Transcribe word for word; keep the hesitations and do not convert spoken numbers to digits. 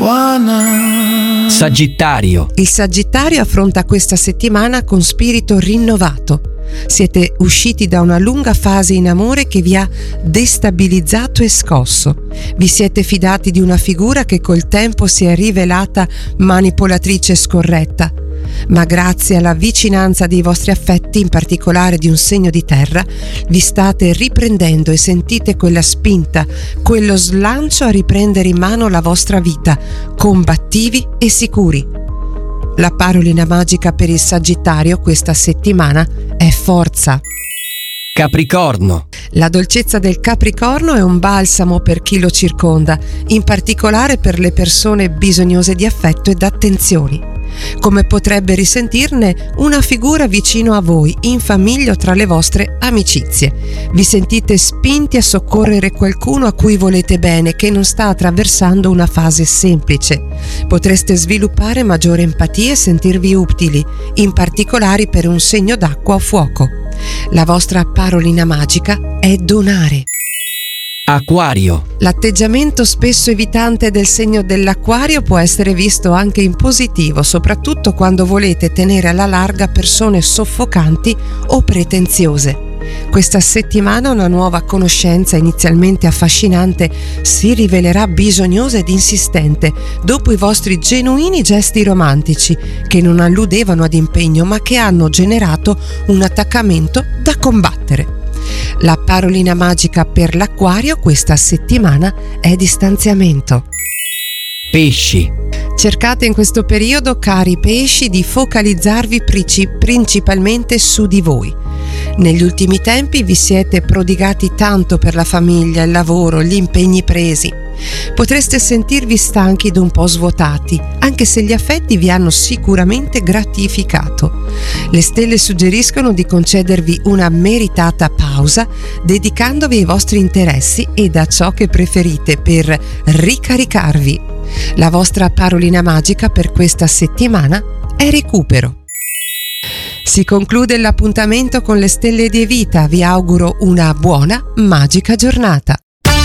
Sagittario. Il Sagittario affronta questa settimana con spirito rinnovato. Siete usciti da una lunga fase in amore che vi ha destabilizzato e scosso. Vi siete fidati di una figura che col tempo si è rivelata manipolatrice e scorretta. Ma grazie alla vicinanza dei vostri affetti, in particolare di un segno di terra, vi state riprendendo e sentite quella spinta, quello slancio a riprendere in mano la vostra vita, combattivi e sicuri. La parolina magica per il Sagittario questa settimana è forza. Capricorno. La dolcezza del Capricorno è un balsamo per chi lo circonda, in particolare per le persone bisognose di affetto ed attenzioni. Come potrebbe risentirne una figura vicino a voi, in famiglia o tra le vostre amicizie. Vi sentite spinti a soccorrere qualcuno a cui volete bene, che non sta attraversando una fase semplice. Potreste sviluppare maggiore empatia e sentirvi utili, in particolare per un segno d'acqua o fuoco. La vostra parolina magica è donare. Acquario. L'atteggiamento spesso evitante del segno dell'Acquario può essere visto anche in positivo, soprattutto quando volete tenere alla larga persone soffocanti o pretenziose. Questa settimana una nuova conoscenza inizialmente affascinante si rivelerà bisognosa ed insistente dopo i vostri genuini gesti romantici che non alludevano ad impegno ma che hanno generato un attaccamento da combattere. La parolina magica per l'Acquario questa settimana è distanziamento. Pesci. Cercate in questo periodo, cari pesci, di focalizzarvi principalmente su di voi. Negli ultimi tempi vi siete prodigati tanto per la famiglia, il lavoro, gli impegni presi. Potreste sentirvi stanchi ed un po' svuotati, anche se gli affetti vi hanno sicuramente gratificato. Le stelle suggeriscono di concedervi una meritata pausa, dedicandovi ai vostri interessi ed a ciò che preferite per ricaricarvi. La vostra parolina magica per questa settimana è recupero. Si conclude l'appuntamento con le stelle di Evita. Vi auguro una buona, magica giornata.